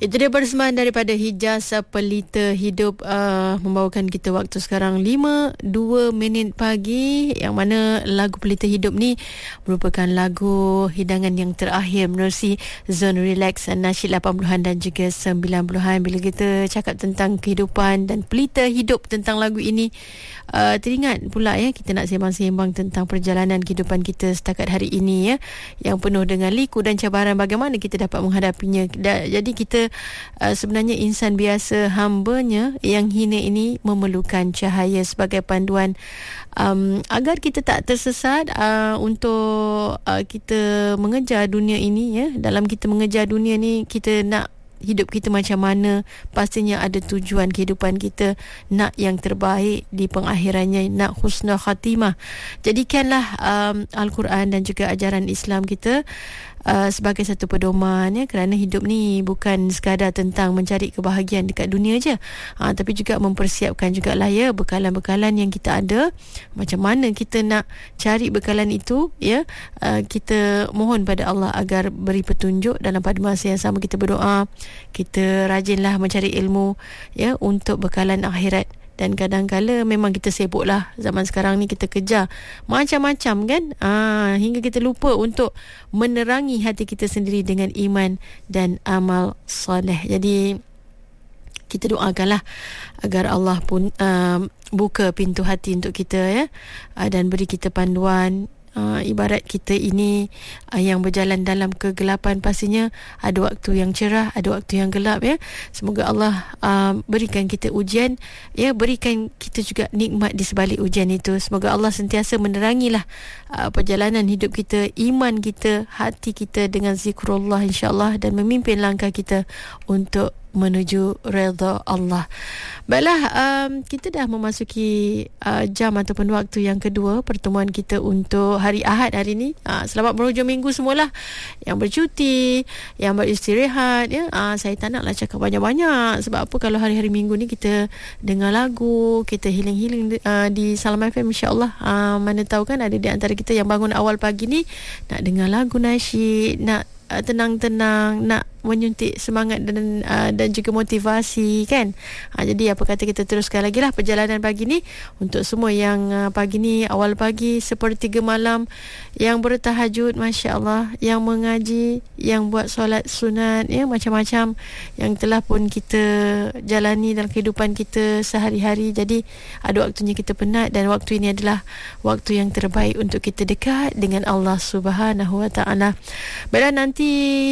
Itu dia persembahan daripada Hijaz Pelita Hidup, membawakan kita waktu sekarang 5:02 pagi, yang mana lagu Pelita Hidup ni merupakan lagu hidangan yang terakhir menerusi Zone Relax nasyid 80-an dan juga 90-an. Bila kita cakap tentang kehidupan dan pelita hidup tentang lagu ini, teringat pula kita nak sembang-sembang tentang perjalanan kehidupan kita setakat hari ini yang penuh dengan liku dan cabaran, bagaimana kita dapat menghadapinya. Jadi kita sebenarnya insan biasa, hambanya yang hina ini memerlukan cahaya sebagai panduan agar kita tak tersesat untuk kita mengejar dunia ini. Dalam kita mengejar dunia ni, kita nak hidup kita macam mana, pastinya ada tujuan kehidupan kita, nak yang terbaik di pengakhirannya, nak husnul khatimah. Jadikanlah Al-Quran dan juga ajaran Islam kita sebagai satu pedoman, kerana hidup ni bukan sekadar tentang mencari kebahagiaan dekat dunia je, tapi juga mempersiapkan jugalah bekalan-bekalan yang kita ada. Macam mana kita nak cari bekalan itu, kita mohon pada Allah agar beri petunjuk. Dalam pada masa yang sama kita berdoa, kita rajinlah mencari ilmu untuk bekalan akhirat. Dan kadang-kala memang kita sibuklah zaman sekarang ni, kita kejar macam-macam kan, hingga kita lupa untuk menerangi hati kita sendiri dengan iman dan amal soleh. Jadi kita doakanlah agar Allah pun buka pintu hati untuk kita dan beri kita panduan. Ibarat kita ini yang berjalan dalam kegelapan, pastinya ada waktu yang cerah, ada waktu yang gelap. Semoga Allah berikan kita ujian, berikan kita juga nikmat di sebalik ujian itu. Semoga Allah sentiasa menerangilah perjalanan hidup kita, iman kita, hati kita dengan zikrullah insya-Allah, dan memimpin langkah kita untuk menuju redha Allah. Baiklah, kita dah memasuki jam ataupun waktu yang kedua pertemuan kita untuk hari Ahad hari ini. Selamat berhujung minggu semualah, yang bercuti, yang beristirahat. Saya tak naklah cakap banyak-banyak, sebab apa, kalau hari-hari minggu ni kita dengar lagu, kita healing-healing di Salam FM insya-Allah. Mana tahu kan ada di antara kita yang bangun awal pagi ni nak dengar lagu nasyid, nak tenang-tenang, nak menyuntik semangat dan juga motivasi kan. Jadi apa kata kita teruskan lagi lah perjalanan pagi ni untuk semua yang pagi ni awal pagi sepertiga malam, yang bertahajud, masya-Allah, yang mengaji, yang buat solat sunat, macam-macam yang telah pun kita jalani dalam kehidupan kita sehari-hari. Jadi ada waktunya kita penat, dan waktu ini adalah waktu yang terbaik untuk kita dekat dengan Allah Subhanahu Wa Taala. Baiklah, nanti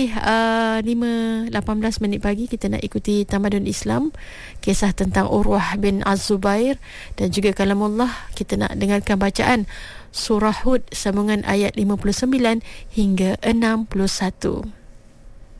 5:18 pagi kita nak ikuti Tamadun Islam, kisah tentang Urwah bin Az-Zubair, dan juga kalamullah. Kita nak dengarkan bacaan surah Hud sambungan ayat 59 hingga 61.